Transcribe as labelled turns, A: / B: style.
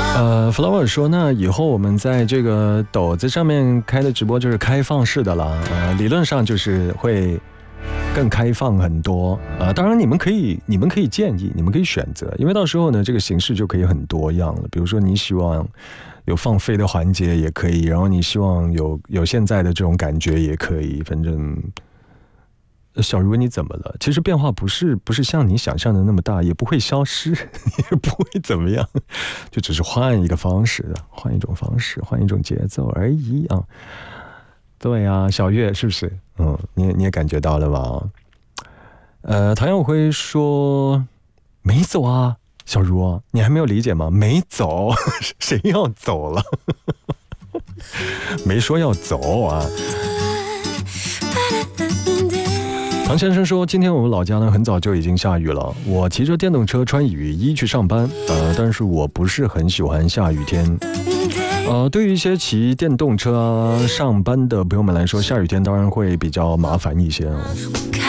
A: Flower 说，那以后我们在这个抖子上面开的直播就是开放式的了，理论上就是会更开放很多，当然你们可以建议，你们可以选择，因为到时候呢，这个形式就可以很多样了。比如说你希望有放飞的环节也可以，然后你希望有现在的这种感觉也可以，反正。小如你怎么了？其实变化不是像你想象的那么大，也不会消失，也不会怎么样，就只是换一个方式，换一种方式，换一种节奏而已啊。对啊，小月是不是？你也感觉到了吧？唐耀辉说没走啊，小如你还没有理解吗？没走，谁要走了？没说要走啊。唐先生说，今天我们老家呢很早就已经下雨了，我骑着电动车穿雨衣去上班，但是我不是很喜欢下雨天。对于一些骑电动车上班的朋友们来说，下雨天当然会比较麻烦一些哦。